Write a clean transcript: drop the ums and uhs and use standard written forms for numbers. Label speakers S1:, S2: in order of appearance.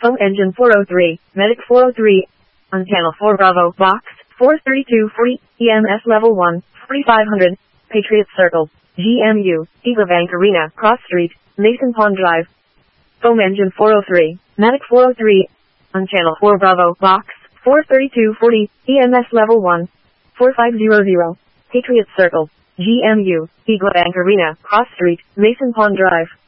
S1: Foam engine 403, Medic 403, on channel 4 Bravo, box 43240, EMS level 1, 4500, Patriot Circle, GMU, Eagle Bank Arena, Cross Street, Mason Pond Drive. Foam engine 403, Medic 403, on channel 4 Bravo, box 43240, EMS level 1, 4500, Patriot Circle, GMU, Eagle Bank Arena, Cross Street, Mason Pond Drive.